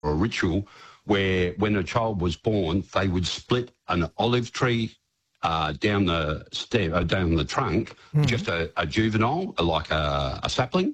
a ritual where when a child was born, they would split an olive tree down the trunk, just a juvenile, like a sapling,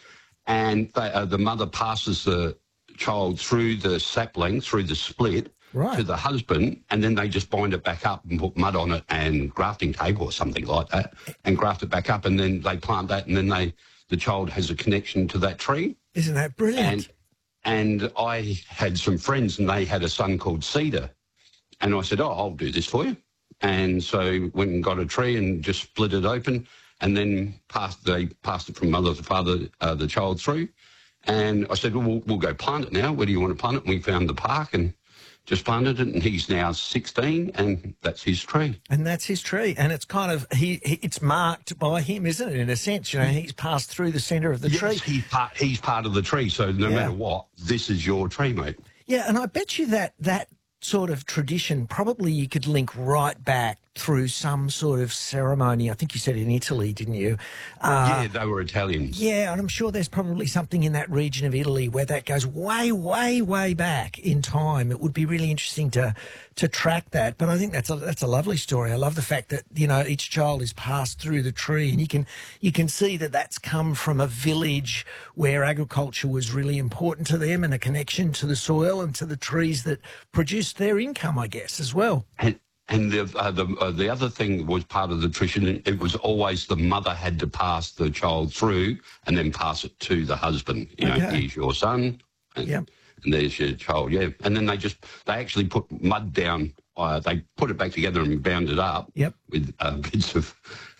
and the mother passes the child through the sapling, through the split, to the husband, and then they just bind it back up and put mud on it and grafting tape or something like that, and graft it back up, and then they plant that, and then the child has a connection to that tree. Isn't that brilliant? And I had some friends, and they had a son called Cedar, and I said, "Oh, I'll do this for you." And so went and got a tree and just split it open, and then they passed it from mother to father, the child through. And I said, "Well, we'll go plant it now. Where do you want to plant it?" And we found the park and just planted it, and he's now 16, and that's his tree. And that's his tree, and it's kind of it's marked by him, isn't it? In a sense, you know, he's passed through the centre of the tree. He's part of the tree, so no matter what, this is your tree, mate. Yeah, and I bet you that sort of tradition probably you could link right back through some sort of ceremony. I think you said in Italy, didn't you? Yeah, they were Italians. Yeah, and I'm sure there's probably something in that region of Italy where that goes way, way, way back in time. It would be really interesting to track that. But I think that's a lovely story. I love the fact that, you know, each child is passed through the tree, and you can see that that's come from a village where agriculture was really important to them, and a connection to the soil and to the trees that produced their income, I guess, as well. And the other thing that was part of the tradition, it was always the mother had to pass the child through and then pass it to the husband. You know, here's your son, and there's your child, And then they actually put mud down. They put it back together and bound it up with bits of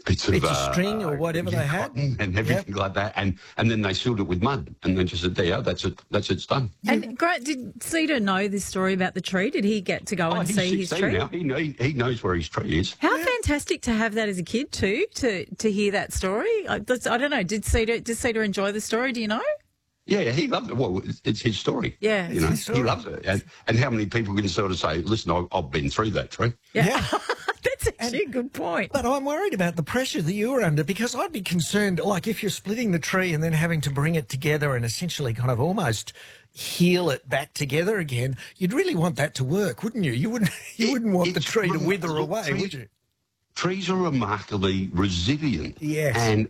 string or whatever they had, and everything like that, and then they sealed it with mud, and then just said, "There, that's it. It's done." And Grant, did Cedar know this story about the tree? Did he get to go and see his tree? Now. He knows where his tree is. How fantastic to have that as a kid too, to hear that story. I don't know. Did Cedar enjoy the story? Do you know? Yeah, he loved it. Well, it's his story. Yeah, you know, he loves it. And how many people can sort of say, "Listen, I've been through that tree." Yeah. That's actually a good point. But I'm worried about the pressure that you were under, because I'd be concerned, like if you're splitting the tree and then having to bring it together and essentially kind of almost heal it back together again, you'd really want that to work, wouldn't you? You wouldn't want the tree to wither away, would you? Trees are remarkably resilient. Yes. And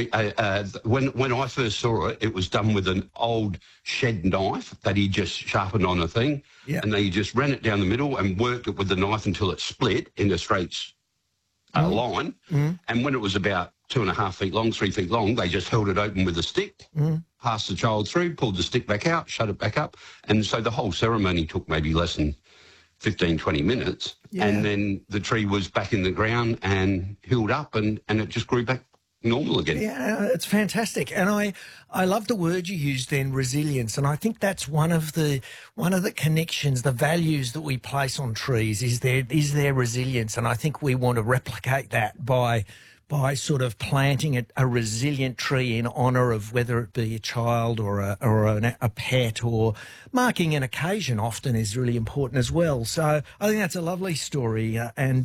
when I first saw it, it was done with an old shed knife that he just sharpened on a thing. Yeah. And they just ran it down the middle and worked it with the knife until it split into a straight line. Mm. And when it was about 2.5 feet long, 3 feet long, they just held it open with a stick, passed the child through, pulled the stick back out, shut it back up. And so the whole ceremony took maybe less than 15, 20 minutes, and then the tree was back in the ground and healed up, and it just grew back normal again. Yeah, it's fantastic. And I love the word you used then, resilience, and I think that's one of the connections, the values that we place on trees is their resilience, and I think we want to replicate that by sort of planting a resilient tree in honour of whether it be a child or a pet, or marking an occasion often is really important as well. So I think that's a lovely story, and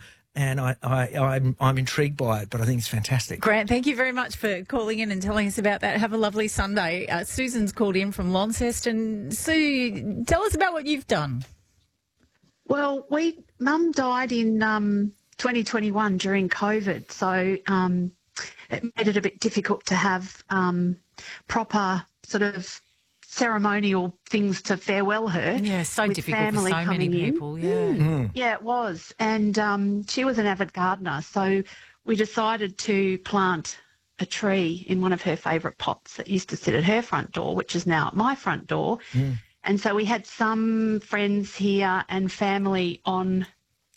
I'm intrigued by it, but I think it's fantastic. Grant, thank you very much for calling in and telling us about that. Have a lovely Sunday. Susan's called in from Launceston. Sue, tell us about what you've done. Well, Mum died in 2021 during COVID, so it made it a bit difficult to have proper sort of ceremonial things to farewell her. Yeah, so difficult for so many people. Yeah, it was. And she was an avid gardener, so we decided to plant a tree in one of her favourite pots that used to sit at her front door, which is now at my front door. And so we had some friends here and family on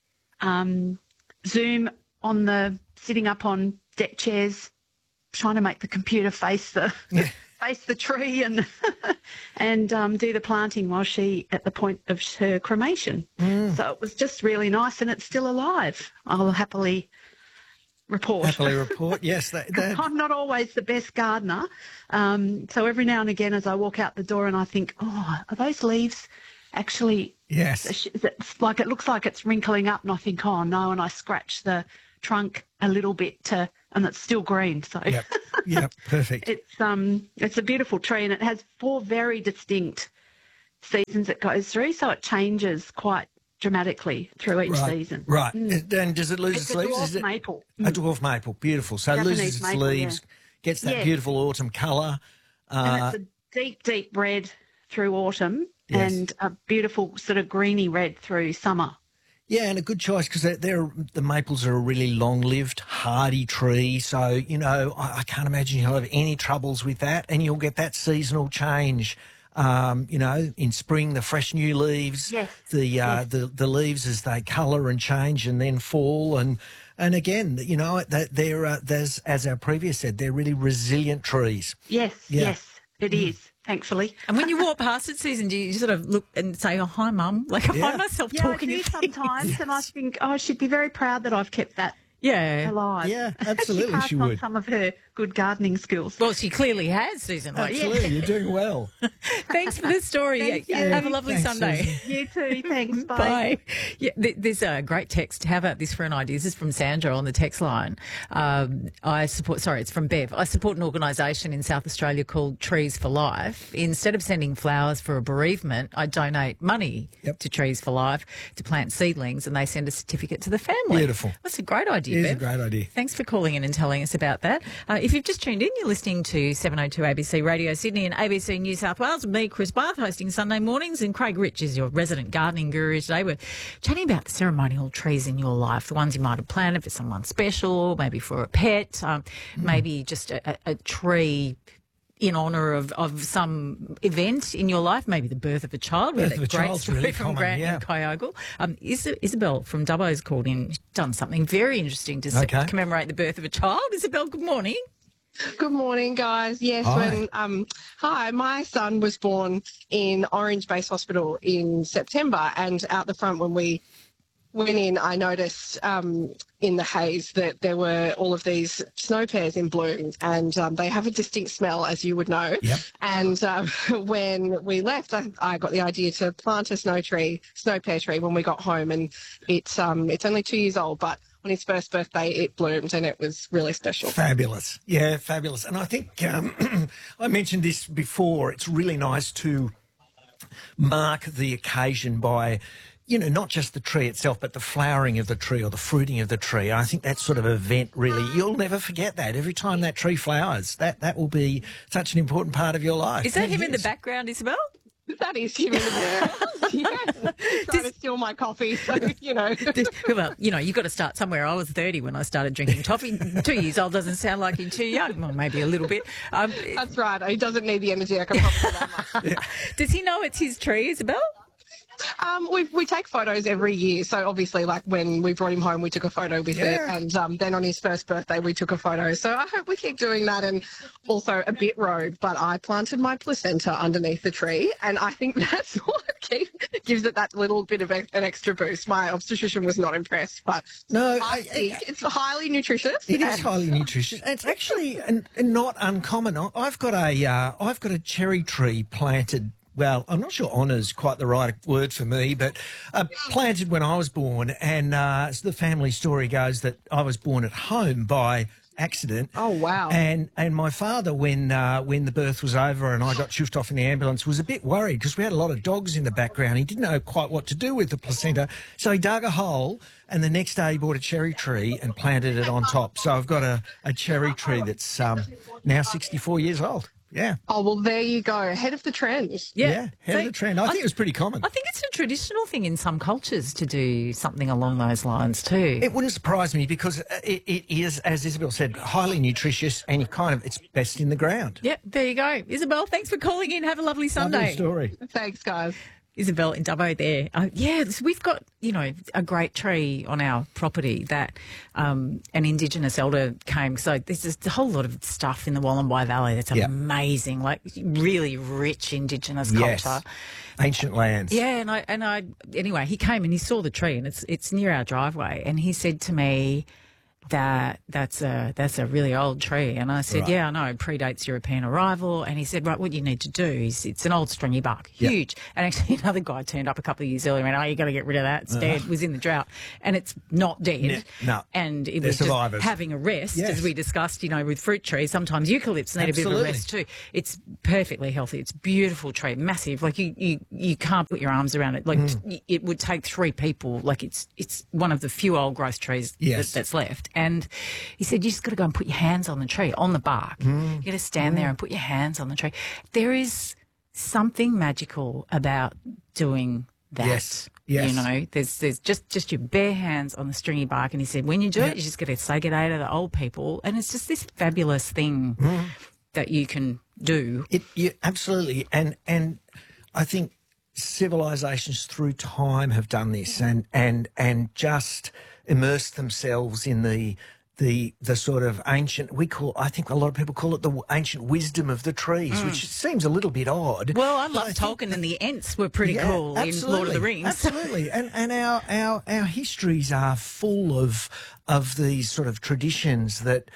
Zoom, sitting up on deck chairs, trying to make the computer face the tree and do the planting while she at the point of her cremation. So it was just really nice, and it's still alive. I'll happily report. Yes. I'm not always the best gardener, so every now and again as I walk out the door and I think, oh, are those leaves actually... Yes. It's like, it looks like it's wrinkling up, and I think, oh no, and I scratch the trunk a little bit and it's still green. So Yep, perfect. It's a beautiful tree, and it has 4 very distinct seasons it goes through, so it changes quite dramatically through each season. Right. And does it lose its leaves? It's a dwarf maple. A dwarf maple. Beautiful. So it Japanese loses its maple, leaves, gets that beautiful autumn colour. And it's a deep, deep red through autumn and a beautiful sort of greeny red through summer. Yeah, and a good choice because the maples are a really long-lived, hardy tree. So, you know, I can't imagine you'll have any troubles with that, and you'll get that seasonal change. You know, in spring, the fresh new leaves, the leaves as they colour and change, and then fall. And again, you know, there's, as our previous said, they're really resilient trees. Yes, it is. Thankfully. And when you walk past it, Susan, do you sort of look and say, "Oh, hi, Mum"? Like I find myself talking I do sometimes, and I think, oh, she'd be very proud that I've kept that alive. Yeah, absolutely, she would. on some of her good gardening skills. Well, she clearly has, Susan. Absolutely, you're doing well. Thanks for the story. Have a lovely Sunday. Susan. You too. Thanks. Bye. Bye. Yeah, there's a great text. How about this for an idea? This is from Sandra on the text line. It's from Bev. I support an organisation in South Australia called Trees for Life. Instead of sending flowers for a bereavement, I donate money to Trees for Life to plant seedlings, and they send a certificate to the family. Beautiful. That's a great idea, It is Bev. a great idea. Thanks for calling in and telling us about that. If you've just tuned in, you're listening to 702 ABC Radio Sydney and ABC New South Wales. With me, Chris Barth, hosting Sunday mornings, and Craig Rich is your resident gardening guru today. We're chatting about the ceremonial trees in your life, the ones you might have planted for someone special, maybe for a pet, maybe just a tree in honour of some event in your life, maybe the birth of a child. We had a great story really from common, Grant and Kyogle. Isabel from Dubbo's called in, done something very interesting to commemorate the birth of a child. Isabel, good morning. Good morning, guys. Yes, hi. My son was born in Orange Base Hospital in September, and out the front when we went in, I noticed in the haze that there were all of these snow pears in bloom, and they have a distinct smell, as you would know. Yep. And when we left, I got the idea to plant a snow pear tree when we got home, and it's only 2 years old, but on his first birthday, it bloomed, and it was really special. Fabulous. Yeah, fabulous. And I think I mentioned this before. It's really nice to mark the occasion by, you know, not just the tree itself, but the flowering of the tree or the fruiting of the tree. I think that sort of event really, you'll never forget that. Every time that tree flowers, that will be such an important part of your life. Is that him in the background, Isabel? That is him in the background. Yeah. Trying to steal my coffee, so, you know. Well, you know, you've got to start somewhere. I was 30 when I started drinking toffee. 2 years old doesn't sound like you're too young. Well, maybe a little bit. That's right. He doesn't need the energy. I can probably that much. Does he know it's his tree, Isabel? We take photos every year. So obviously, like when we brought him home, we took a photo with it, and then on his first birthday, we took a photo. So I hope we keep doing that. And also a bit rogue, but I planted my placenta underneath the tree, and I think that's what gives it that little bit of an extra boost. My obstetrician was not impressed, but no, it's highly nutritious. It is highly nutritious. It's actually not uncommon. I've got a cherry tree planted. Well, I'm not sure honour's quite the right word for me, but planted when I was born. And so the family story goes that I was born at home by accident. Oh, wow. And my father, when the birth was over and I got chuffed off in the ambulance, was a bit worried because we had a lot of dogs in the background. He didn't know quite what to do with the placenta. So he dug a hole, and the next day he bought a cherry tree and planted it on top. So I've got a cherry tree that's now 64 years old. Yeah. Oh, well, there you go. Ahead of the trend. Yeah, ahead of the trend. I think it was pretty common. I think it's a traditional thing in some cultures to do something along those lines too. It wouldn't surprise me because it is, as Isabel said, highly nutritious, and it's best in the ground. Yep, there you go. Isabel, thanks for calling in. Have a lovely Sunday. Lovely story. Thanks, guys. Isabel in Dubbo there. So we've got, you know, a great tree on our property that an Indigenous elder came. So there's just a whole lot of stuff in the Wallumbye Valley that's amazing, like really rich Indigenous culture. Ancient lands. Yeah, and I anyway, he came and he saw the tree, and it's near our driveway, and he said to me, that's a really old tree. And I said, yeah, I know, it predates European arrival. And he said, right, what you need to do is, it's an old stringy bark, huge. And actually another guy turned up a couple of years earlier and went, oh, you got to get rid of that. It's dead, was in the drought. And it's not dead. No. And it They're was just survivors. having a rest, as we discussed, you know, with fruit trees. Sometimes eucalypts need a bit of a rest too. It's perfectly healthy. It's a beautiful tree, massive. Like you can't put your arms around it. Like it would take 3 people. Like it's one of the few old growth trees that's left. And he said, you just got to go and put your hands on the tree, on the bark. You got to stand there and put your hands on the tree. There is something magical about doing that. Yes. You know, there's just your bare hands on the stringy bark. And he said, when you do it, you just got to say good day to the old people. And it's just this fabulous thing that you can do. Absolutely. And I think civilizations through time have done this and just immersed themselves in the sort of ancient, I think a lot of people call it the ancient wisdom of the trees, which seems a little bit odd. Well, I love Tolkien, and the Ents were pretty cool in Lord of the Rings. Absolutely. And our histories are full of these sort of traditions that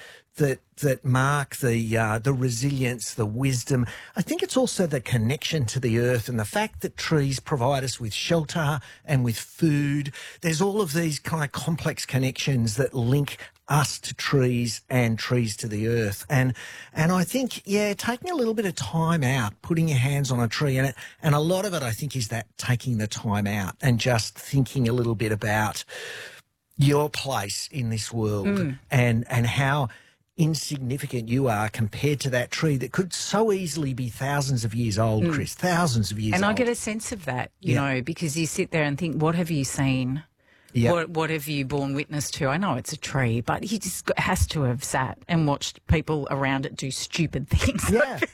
mark the resilience, the wisdom. I think it's also the connection to the earth and the fact that trees provide us with shelter and with food. There's all of these kind of complex connections that link us to trees and trees to the earth. And I think, taking a little bit of time out, putting your hands on a tree, and a lot of it, I think, is that taking the time out and just thinking a little bit about your place in this world and how insignificant you are compared to that tree that could so easily be thousands of years old, Chris, thousands of years old. And I get a sense of that, you know, because you sit there and think, what have you seen? What have you borne witness to? I know it's a tree, but he just has to have sat and watched people around it do stupid things.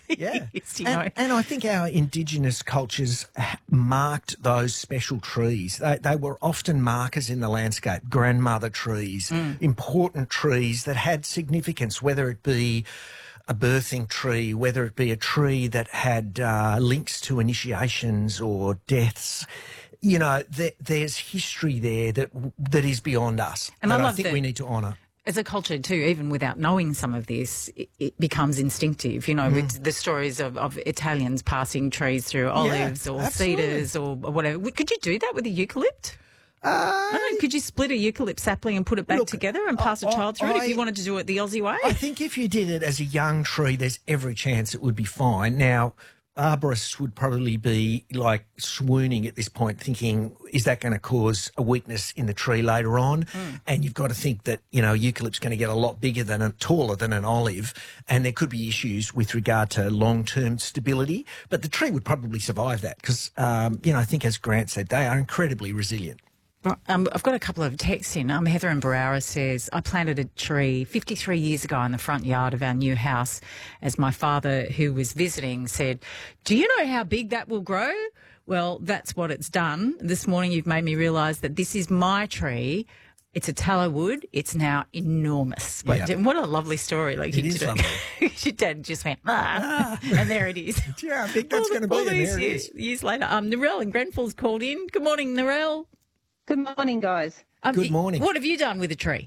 And I think our indigenous cultures marked those special trees. They were often markers in the landscape, grandmother trees, important trees that had significance, whether it be a birthing tree, whether it be a tree that had links to initiations or deaths. You know, there's history there that is beyond us. And I think we need to honour. As a culture too, even without knowing some of this, it becomes instinctive, you know, with the stories of Italians passing trees through olives or cedars or whatever. Could you do that with a eucalypt? I don't know, could you split a eucalypt sapling and put it back together and pass a child through it if you wanted to do it the Aussie way? I think if you did it as a young tree, there's every chance it would be fine. Now, arborists would probably be like swooning at this point, thinking, is that going to cause a weakness in the tree later on? And you've got to think that, you know, eucalypt's going to get a lot bigger taller than an olive, and there could be issues with regard to long-term stability. But the tree would probably survive that because, you know, I think as Grant said, they are incredibly resilient. I've got a couple of texts in. Heather in Barara says, I planted a tree 53 years ago in the front yard of our new house as my father, who was visiting, said, do you know how big that will grow? Well, that's what it's done. This morning you've made me realise that this is my tree. It's a tallow wood. It's now enormous. What a lovely story. Like it is lovely. Your dad just went, and there it is. Yeah, I think that's going to be all these years later. Narelle in Grenfell's called in. Good morning, Narelle. Good morning, guys. Good morning. What have you done with a tree?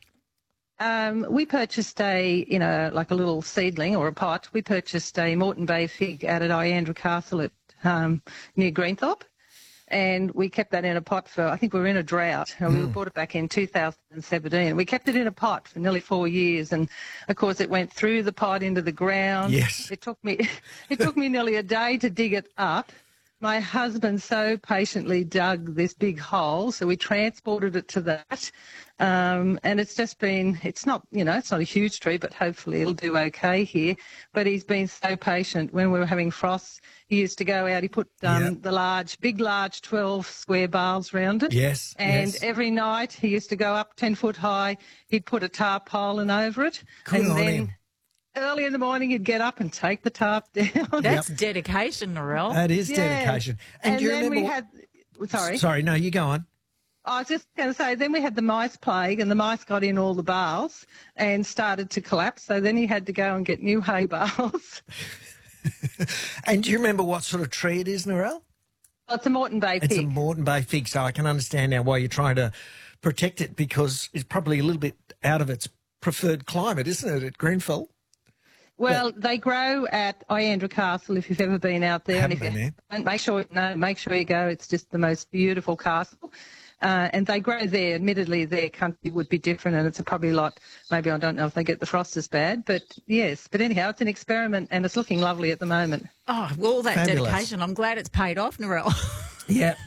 We purchased a little seedling or a pot. We purchased a Moreton Bay fig out at Iandra Castle at near Greenthorpe, and we kept that in a pot for, I think we were in a drought. We bought it back in 2017. We kept it in a pot for nearly 4 years, and of course it went through the pot into the ground. Yes. It took me nearly a day to dig it up. My husband so patiently dug this big hole, so we transported it to that. And it's just been, it's not a huge tree, but hopefully it'll do okay here. But he's been so patient. When we were having frosts, he used to go out, he put the big large 12 square bales round it. Yes. And every night he used to go up 10 foot high, he'd put a tarpaulin over it. Good on him. Early in the morning, you'd get up and take the tarp down. That's dedication, Narelle. That is dedication. And do you then remember? Sorry, no, you go on. I was just going to say, then we had the mice plague, and the mice got in all the bales and started to collapse. So then he had to go and get new hay bales. And do you remember what sort of tree it is, Narelle? Oh, it's a Moreton Bay fig. It's a Moreton Bay fig, so I can understand now why you're trying to protect it, because it's probably a little bit out of its preferred climate, isn't it, at Greenfell? Well, they grow at Iandra Castle. If you've ever been out there, Haven't been there. and make sure you go. It's just the most beautiful castle, and they grow there. Admittedly, their country would be different, and it's probably a lot. Maybe I don't know if they get the frost as bad, but yes. But anyhow, it's an experiment, and it's looking lovely at the moment. Oh, well, all that Fabulous. dedication. I'm glad it's paid off, Narelle. Yeah.